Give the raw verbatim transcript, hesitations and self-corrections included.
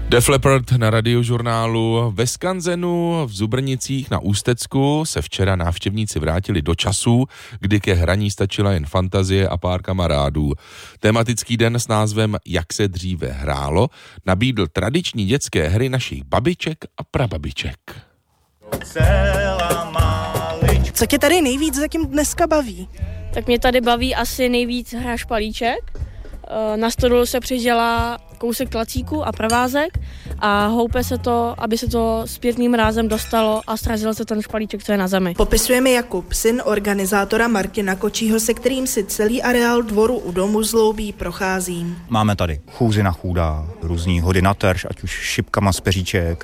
Def Leppard na Radiožurnálu. Ve Skanzenu v Zubrnicích na Ústecku se včera návštěvníci vrátili do časů, kdy ke hraní stačila jen fantazie a pár kamarádů. Tematický den s názvem Jak se dříve hrálo nabídl tradiční dětské hry našich babiček a prababiček. Co tě tady nejvíc zatím dneska baví? Tak mě tady baví asi nejvíc hra špalíček. Na stodolu se přidělá kousek tlacíku a provázek a houpe se to, aby se to zpětným rázem dostalo a srazil se ten špalíček, co je na zemi. Popisuje mi Jakub, syn organizátora Martina Kočího, se kterým si celý areál dvoru u domu Zloubí prochází. Máme tady chůzi na chůdá, různý hody na terš, ať už šipkama z peříček,